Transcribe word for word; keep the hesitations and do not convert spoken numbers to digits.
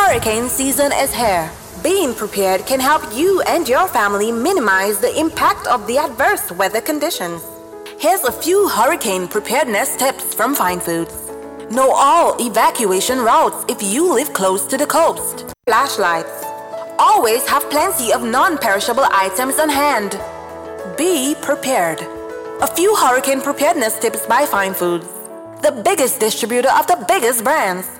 Hurricane season is here. Being prepared can help you and your family minimize the impact of the adverse weather conditions. Here's a few hurricane preparedness tips from Fine Foods. Know all evacuation routes if you live close to the coast. Flashlights. Always have plenty of non-perishable items on hand. Be prepared. A few hurricane preparedness tips by Fine Foods, the biggest distributor of the biggest brands.